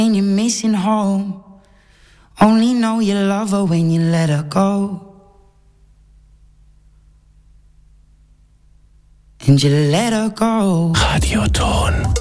and you're missing home. Only know you love her when you let her go. And you let her go. Radioton.